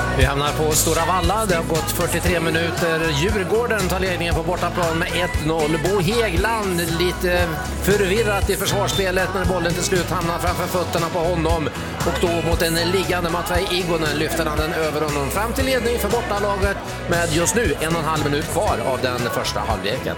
Vi hamnar på Stora Valla. Det har gått 43 minuter. Djurgården tar ledningen på bortaplan med 1-0. Bo Häggland lite förvirrat i försvarsspelet när bollen till slut hamnar framför fötterna på honom. Och då mot en liggande Matvei Igonen lyfter han den över honom fram till ledning för bortalaget med just nu 1,5 minut kvar av den första halvleken.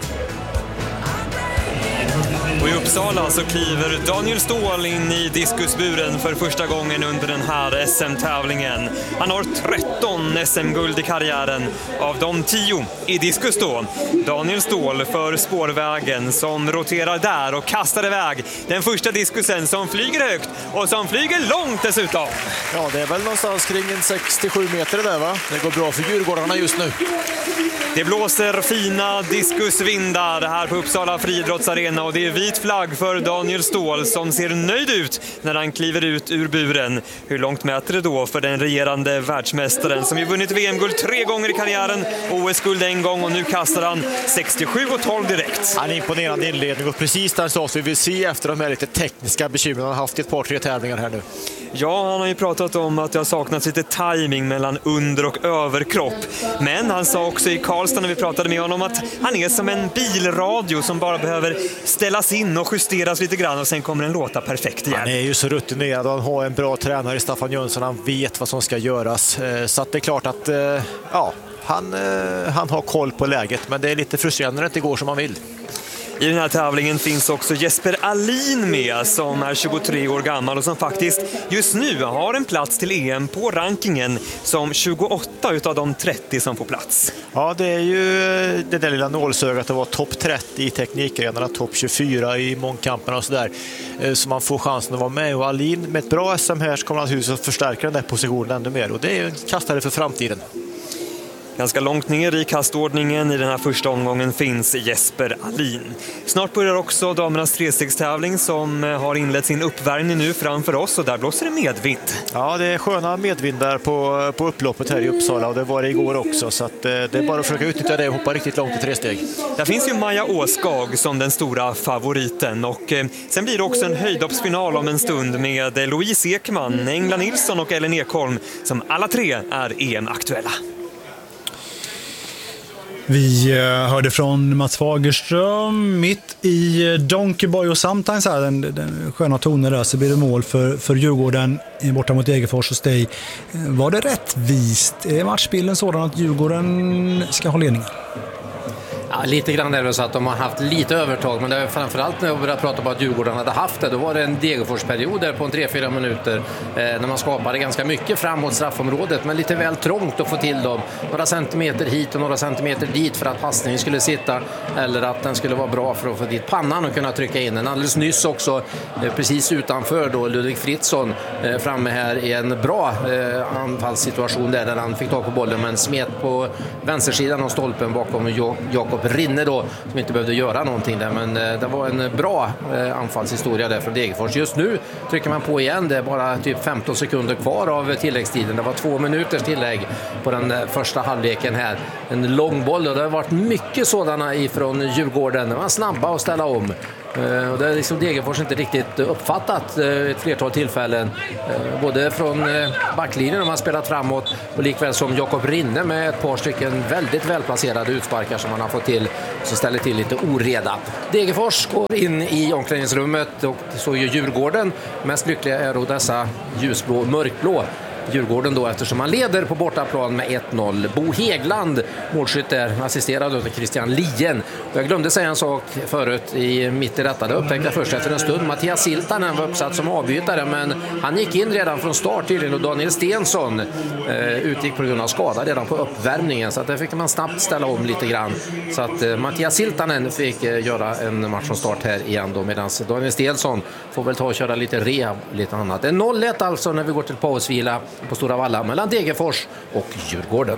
Och i Uppsala så kliver Daniel Ståhl in i diskusburen för första gången under den här SM-tävlingen. Han har 13 SM-guld i karriären, av de 10 i diskus då. Daniel Ståhl för spårvägen som roterar där och kastar iväg den första diskusen som flyger högt och som flyger långt dessutom. Ja, det är väl någonstans kring en 67 meter där, va? Det går bra för djurgårdarna just nu. Det blåser fina diskusvindar här på Uppsala friidrottsarena och det är vit flagg för Daniel Ståhl som ser nöjd ut när han kliver ut ur buren. Hur långt mäter det då för den regerande världsmästaren som ju vunnit VM-guld 3 gånger i karriären, OS-guld 1 gång och nu kastar han 67,12 direkt. Han är imponerande inledning och precis där så vi vill se efter de här lite tekniska bekymren han har haft i ett par 3 tävlingar här nu. Ja, han har ju pratat om att det har saknats lite timing mellan under- och överkropp. Men han sa också i Karlstad när vi pratade med honom att han är som en bilradio som bara behöver ställas in och justeras lite grann och sen kommer den låta perfekt igen. Han är ju så rutinerad och han har en bra tränare i Staffan Jönsson. Han vet vad som ska göras. Så att det är klart att ja, han har koll på läget, men det är lite frustrerande när det inte går som man vill. I den här tävlingen finns också Jesper Alin med som är 23 år gammal och som faktiskt just nu har en plats till EM på rankingen som 28 utav de 30 som får plats. Ja, det är ju det där lilla nålsögat att vara topp 30 i teknikgrenarna, topp 24 i mångkamperna och sådär. Så man får chansen att vara med. Och Alin med ett bra SM här så kommer han naturligtvis att förstärka den där positionen ännu mer. Och det är ju en kastare för framtiden. Ganska långt ner i kastordningen i den här första omgången finns Jesper Alin. Snart börjar också damernas trestegstävling som har inlett sin uppvärmning nu framför oss och där blåser det medvind. Ja, det är sköna medvindar på upploppet här i Uppsala och det var det igår också, så att det är bara att försöka utnyttja det och hoppa riktigt långt i 3 steg. Där finns ju Maja Åskag som den stora favoriten och sen blir det också en höjdhoppsfinal om en stund med Louise Ekman, Engla Nilsson och Ellen Ekholm som alla 3 är EM-aktuella. Vi hörde från Mats Fagerström mitt i Donkey Boy och Sometimes här, den sköna tonen där, så blir det mål för Djurgården borta mot Degerfors hos dig. Var det rättvist? Är matchbilden sådan att Djurgården ska ha ledningen? Ja, lite grann är det så att de har haft lite övertag, men det är framförallt när jag började prata om att Djurgården hade haft det, då var det en Degerfors-period där på en 3-4 minuter när man skapade ganska mycket framåt straffområdet, men lite väl trångt att få till dem. Några centimeter hit och några centimeter dit för att passningen skulle sitta eller att den skulle vara bra för att få dit pannan och kunna trycka in den. Alldeles nyss också, precis utanför då, Ludvig Fritzson framme här i en bra anfallssituation där han fick tag på bollen men smet på vänstersidan av stolpen bakom Jakob Rinne då, som inte behövde göra någonting där, men det var en bra anfallshistoria där från Degerfors. Just nu trycker man på igen, det är bara typ 15 sekunder kvar av tilläggstiden. Det var 2 minuters tillägg på den första halvleken här. En lång boll och det har varit mycket sådana ifrån Djurgården. De var snabba att ställa om. Och det är liksom Degerfors inte riktigt uppfattat ett flertal tillfällen, både från backlinjen när man spelat framåt och likväl som Jakob Rinne med ett par stycken väldigt välplacerade utsparkar som man har fått till, som ställer till lite oreda. Degerfors går in i omklädningsrummet och så är ju Djurgården mest lyckliga är då dessa ljusblå, mörkblå Djurgården då, eftersom man leder på bortaplan med 1-0. Bo Häggland, målskytt där, assisterad av Christian Lien. Jag glömde säga en sak förut mitt i detta. Det upptäckte jag först efter en stund. Mattias Siltanen var uppsatt som avbytare, men han gick in redan från start tydligen och Daniel Stensson utgick på grund av skada redan på uppvärmningen, så att där fick man snabbt ställa om lite grann. Så att Mattias Siltanen fick göra en match från start här igen då, medan Daniel Stensson får väl ta och köra lite rehab, lite annat. Det är 0-1 alltså när vi går till pausvila på Stora Valla mellan Degerfors och Djurgården.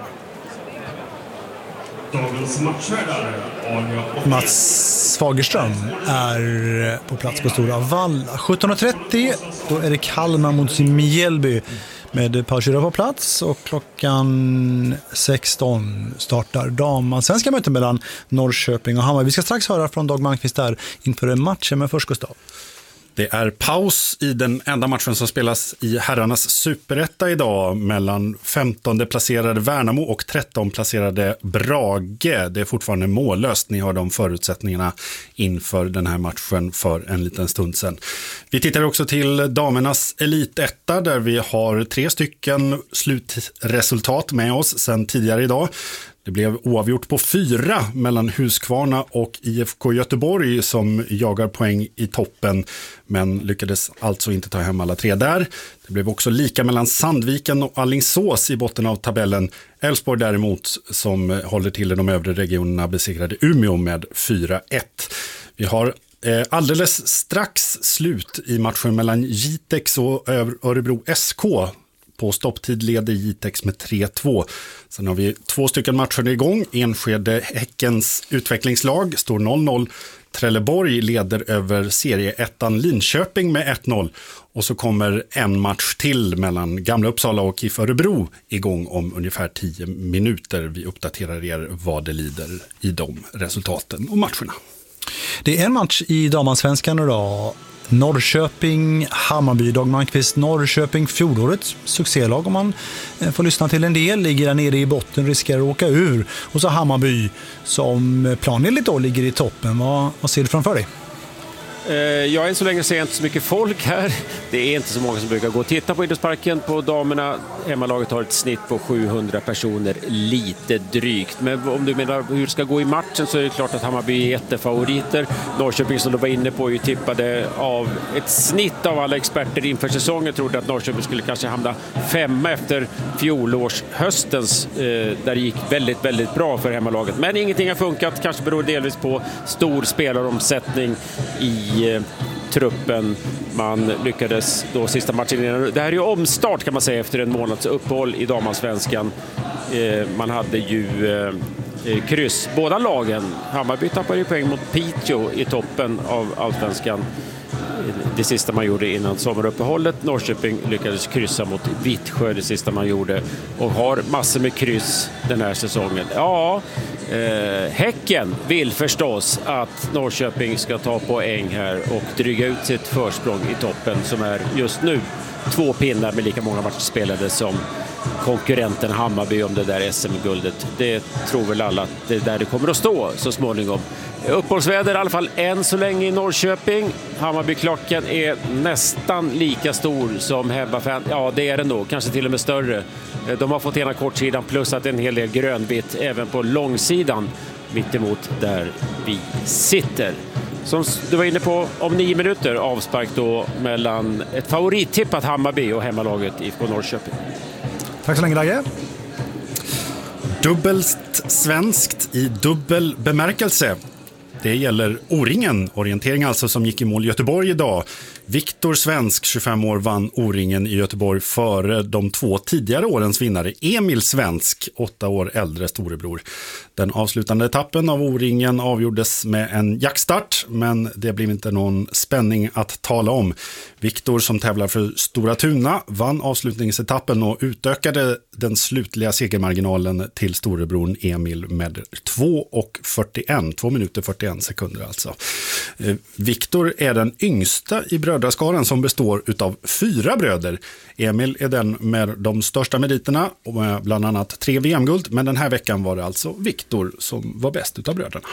Mats Fagerström är på plats på Stora Valla. 17.30, då är det Kalmar mot Mjällby med Pausura på plats och klockan 16 startar damallsvenska möten mellan Norrköping och Hammar. Vi ska strax höra från Dag Malmqvist där inför matchen med först Gustav. Det är paus i den enda matchen som spelas i herrarnas superetta idag mellan 15 placerade Värnamo och 13 placerade Brage. Det är fortfarande mållöst. Ni har de förutsättningarna inför den här matchen för en liten stund sedan. Vi tittar också till damernas elitetta där vi har 3 stycken slutresultat med oss sedan tidigare idag. Det blev oavgjort på 4 mellan Huskvarna och IFK Göteborg som jagar poäng i toppen men lyckades alltså inte ta hem alla 3 där. Det blev också lika mellan Sandviken och Alingsås i botten av tabellen. Elfsborg däremot som håller till i de övre regionerna besegrade Umeå med 4-1. Vi har alldeles strax slut i matchen mellan Jitex och Örebro SK. På stopptid leder Jitex med 3-2. Sen har vi 2 stycken matcher igång. Enskede Häckens utvecklingslag står 0-0. Trelleborg leder över serieettan Linköping med 1-0. Och så kommer en match till mellan Gamla Uppsala och KIF Örebro igång om ungefär 10 minuter. Vi uppdaterar er vad det lider i de resultaten och matcherna. Det är en match i Damansvenskan idag. Norrköping, Hammarby, Dag Malmqvist, Norrköping, fjolårets succélag om man får lyssna till en del, ligger där nere i botten, riskerar att åka ur. Och så Hammarby som planenligt då ligger i toppen. Vad ser du framför dig? Jag än så länge ser inte så mycket folk här. Det är inte så många som brukar gå och titta på idrottsparken. På damerna, hemmalaget har ett snitt på 700 personer, lite drygt. Men om du menar hur det ska gå i matchen så är det klart att Hammarby är jättefavoriter. Norrköping som du var inne på ju tippade av ett snitt av alla experter inför säsongen. Trodde att Norrköping skulle kanske hamna 5 efter fjolårshöstens där det gick väldigt, väldigt bra för hemmalaget. Men ingenting har funkat, kanske beror delvis på stor spelaromsättning i truppen. Man lyckades då sista matchen innan. Det här är ju omstart kan man säga efter en månads uppehåll i Damansvenskan. Man hade ju kryss. Båda lagen. Hammarby tappade ju poäng mot Piteå i toppen av Allsvenskan. Det sista man gjorde innan sommaruppehållet. Norrköping lyckades kryssa mot Vittsjö det sista man gjorde. Och har massor med kryss den här säsongen. Ja, Häcken vill förstås att Norrköping ska ta poäng här och dryga ut sitt försprång i toppen som är just nu 2 pinnar med lika många matcher spelade som konkurrenten Hammarby om det där SM-guldet. Det tror väl alla att det är där det kommer att stå så småningom. Uppehållsväder i alla fall än så länge i Norrköping. Hammarby-klocken är nästan lika stor som hemmafan. Ja, det är den då. Kanske till och med större. De har fått ena kortsidan plus att en hel del grönvitt även på långsidan mittemot där vi sitter. Som du var inne på, om 9 minuter avspark då mellan ett favorittippat Hammarby och hemmalaget IFK Norrköping. Tack så länge, Lagge. Dubbelt svenskt i dubbel bemärkelse. Det gäller O-ringen, orientering alltså, som gick i mål i Göteborg idag. Viktor Svensk, 25 år, vann O-ringen i Göteborg före de 2 tidigare årens vinnare. Emil Svensk, 8 år äldre storebror. Den avslutande etappen av O-ringen avgjordes med en jackstart, men det blev inte någon spänning att tala om. Viktor, som tävlar för Stora Tuna, vann avslutningsetappen och utökade den slutliga segermarginalen till storebror Emil med 2 minuter 41 sekunder alltså. Viktor är den yngsta i brödraskaran som består utav 4 bröder. Emil är den med de största meriterna och med bland annat 3 VM-guld, men den här veckan var det alltså Viktor som var bäst utav bröderna.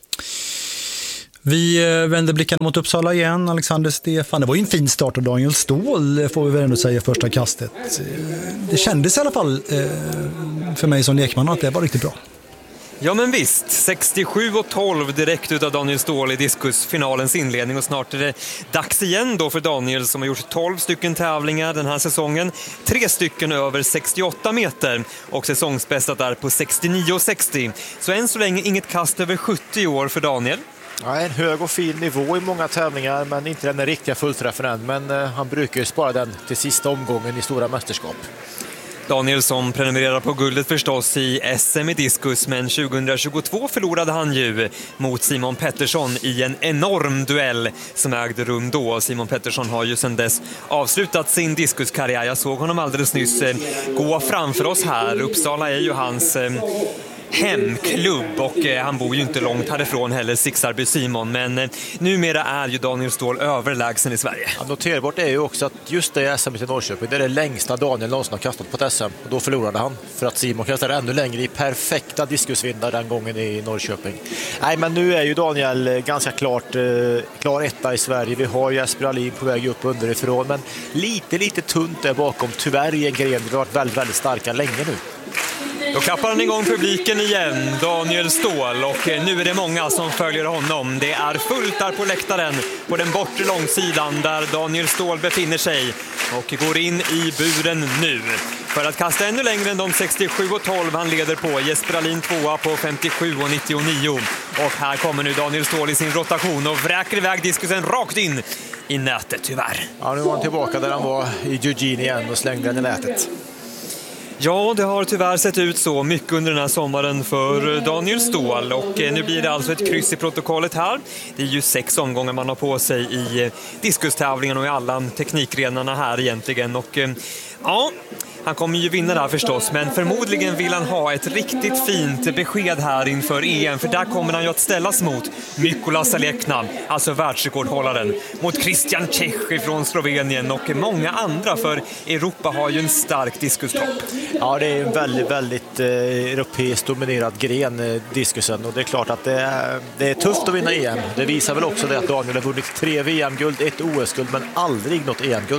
Vi vänder blicken mot Uppsala igen. Alexander Stefan, det var ju en fin start av Daniel Ståhl, får vi väl ändå säga, första kastet. Det kändes i alla fall för mig som lekman att det var riktigt bra. Ja men visst, 67-12 direkt utav Daniel Ståhl i diskusfinalens inledning, och snart är det dags igen då för Daniel som har gjort 12 stycken tävlingar den här säsongen. 3 stycken över 68 meter och säsongsbästat där på 69,60. Så än så länge inget kast över 70 år för Daniel. Ja, en hög och fin nivå i många tävlingar, men inte den riktiga fullträffen än. Men han brukar ju spara den till sista omgången i stora mästerskap. Daniel som prenumererar på guldet förstås i SM i diskus, men 2022 förlorade han ju mot Simon Pettersson i en enorm duell som ägde rum då. Simon Pettersson har ju sedan dess avslutat sin diskuskarriär. Jag såg honom alldeles nyss gå framför oss här. Uppsala är ju hans hemklubb och han bor ju inte långt härifrån heller, Sixarby Simon, men numera är ju Daniel Ståhl överlägsen i Sverige. Ja, noterbart är ju också att just det SM i Norrköping, det är det längsta Daniel någonsin har kastat på ett SM, och då förlorade han för att Simon kastade ännu längre i perfekta diskusvindar den gången i Norrköping. Nej, men nu är ju Daniel ganska klar etta i Sverige. Vi har Jesper Alin på väg upp underifrån, men lite tunt där bakom, tyvärr i en gren. Vi har varit väldigt, väldigt starka länge nu. Då klappar han igång publiken igen, Daniel Ståhl, och nu är det många som följer honom. Det är fullt där på läktaren på den bortre långsidan där Daniel Ståhl befinner sig och går in i buren nu för att kasta ännu längre än de 67,12 han leder på. Jesper Alin tvåa på 57,99. Och här kommer nu Daniel Ståhl i sin rotation och vräker iväg diskusen rakt in i nätet, tyvärr. Ja, nu var han tillbaka där han var i Eugene igen och slängde den i nätet. Ja, det har tyvärr sett ut så mycket under den här sommaren för Daniel Ståhl, och nu blir det alltså ett kryss i protokollet här. Det är ju 6 omgångar man har på sig i diskustävlingen och i alla teknikgrenarna här egentligen, och ja, han kommer ju vinna där förstås, men förmodligen vill han ha ett riktigt fint besked här inför EM, för där kommer han ju att ställas mot Mykola Salekna, alltså världsrekordhållaren, mot Christian Čech från Slovenien och många andra, för Europa har ju en stark diskustopp. Ja, det är en väldigt, väldigt europeiskt dominerad gren, diskusen, och det är klart att det är tufft att vinna EM. Det visar väl också det att Daniel har vunnit 3 VM-guld, 1 OS-guld, men aldrig något EM-guld.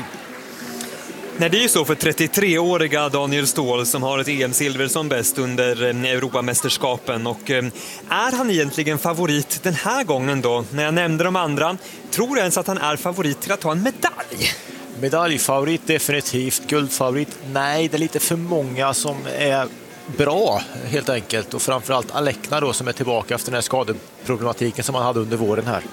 Nej, det är ju så för 33-åriga Daniel Ståhl som har ett EM-silver som bäst under Europamästerskapen. Och är han egentligen favorit den här gången då? När jag nämnde de andra, tror jag ens att han är favorit till att ta en medalj? Medaljfavorit definitivt, guldfavorit nej, det är lite för många som är bra helt enkelt, och framförallt Alekna då som är tillbaka efter den här skadeproblematiken som han hade under våren här.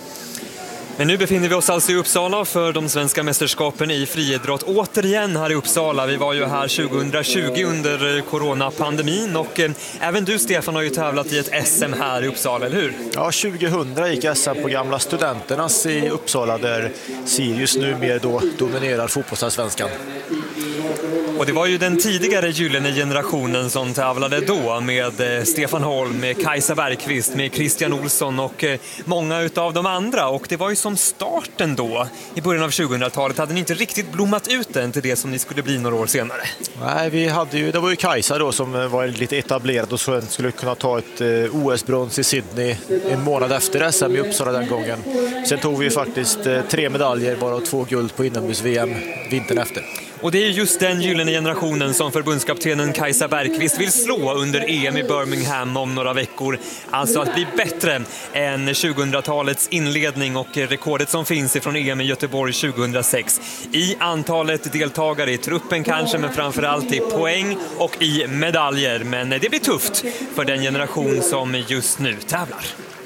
Men nu befinner vi oss alltså i Uppsala för de svenska mästerskapen i friidrott. Återigen här i Uppsala. Vi var ju här 2020 under coronapandemin, och även du, Stefan, har ju tävlat i ett SM här i Uppsala, eller hur? Ja, 2000 gick SM på gamla Studenternas i Uppsala, där Sirius numera då dominerar fotbollsallsvenskan. Och det var ju den tidigare gyllene generationen som tävlade då, med Stefan Holm, med Kajsa Bergqvist, med Christian Olsson och många utav de andra. Och det var ju som starten då, i början av 2000-talet, hade ni inte riktigt blommat ut än till det som ni skulle bli några år senare. Nej, det var ju Kajsa då som var lite etablerad och skulle kunna ta ett OS-brons i Sydney en månad efter SM i Uppsala den gången. Sen tog vi faktiskt 3 medaljer, bara 2 guld på inomhus-VM vintern efter. Och det är just den gyllene generationen som förbundskaptenen Kajsa Bergqvist vill slå under EM i Birmingham om några veckor. Alltså att bli bättre än 2000-talets inledning och rekordet som finns ifrån EM i Göteborg 2006. I antalet deltagare i truppen kanske, men framförallt i poäng och i medaljer. Men det blir tufft för den generation som just nu tävlar.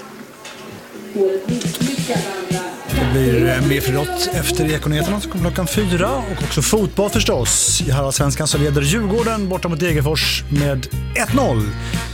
Det blir mer friidrott efter Ekonyheterna som kommer klockan 4, och också fotboll förstås. I Allsvenskan så leder Djurgården borta mot Degerfors med 1-0.